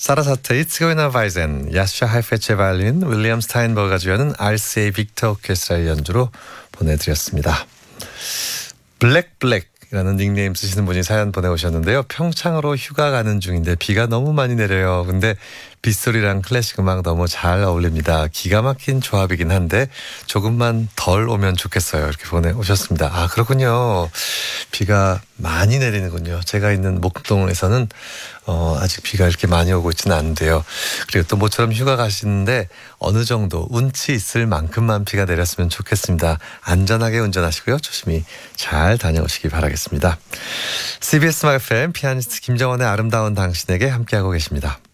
사라사트 이츠고이나 바이젠, 야샤 하이페체 바이올린, 윌리엄 스타인버그가 주연은 RCA 빅터 오케스트라의 연주로 보내드렸습니다. 블랙이라는 닉네임 쓰시는 분이 사연 보내오셨는데요. 평창으로 휴가 가는 중인데 비가 너무 많이 내려요. 근데 빗소리랑 클래식 음악 너무 잘 어울립니다. 기가 막힌 조합이긴 한데 조금만 덜 오면 좋겠어요. 이렇게 보내오셨습니다. 아, 그렇군요. 비가 많이 내리는군요. 제가 있는 목동에서는 아직 비가 이렇게 많이 오고 있지는 않은데요. 그리고 또 모처럼 휴가 가시는데 어느 정도 운치 있을 만큼만 비가 내렸으면 좋겠습니다. 안전하게 운전하시고요. 조심히 잘 다녀오시기 바라겠습니다. CBS FM 피아니스트 김정원의 아름다운 당신에게 함께하고 계십니다.